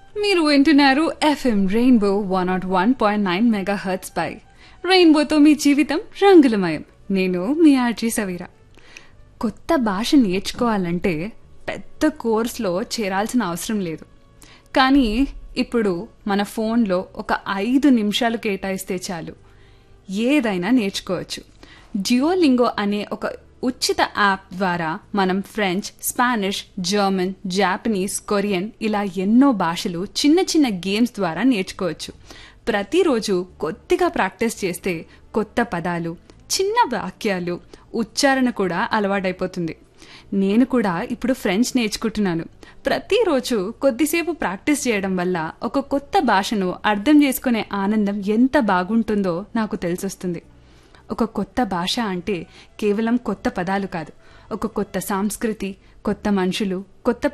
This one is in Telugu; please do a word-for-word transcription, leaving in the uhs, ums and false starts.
మీరు వింటున్నారు FM rainbow one not one point nine mega hurts పై రెయిన్బోతో మీ జీవితం రంగులమయం. నేను మీ ఆర్జీ సవీరా. కొత్త భాష నేర్చుకోవాలంటే పెద్ద కోర్సులో చేరాల్సిన అవసరం లేదు. కానీ ఇప్పుడు మన ఫోన్లో ఒక ఐదు నిమిషాలు కేటాయిస్తే చాలు ఏదైనా నేర్చుకోవచ్చు. డ్యూయోలింగో అనే ఒక ఉచిత యాప్ ద్వారా మనం French, Spanish, German, Japanese, Korean ఇలా ఎన్నో భాషలు చిన్న చిన్న గేమ్స్ ద్వారా నేర్చుకోవచ్చు. ప్రతిరోజు కొద్దిగా ప్రాక్టీస్ చేస్తే కొత్త పదాలు, చిన్న వాక్యాలు, ఉచ్చారణ కూడా అలవాటైపోతుంది. నేను కూడా ఇప్పుడు ఫ్రెంచ్ నేర్చుకుంటున్నాను. ప్రతిరోజు కొద్దిసేపు ప్రాక్టీస్ చేయడం వల్ల ఒక కొత్త భాషను అర్థం చేసుకునే ఆనందం ఎంత బాగుంటుందో నాకు తెలిసొస్తుంది. ఒక కొత్త భాష అంటే కేవలం కొత్త పదాలు కాదు, ఒక కొత్త సంస్కృతి, కొత్త మనుషులు, కొత్త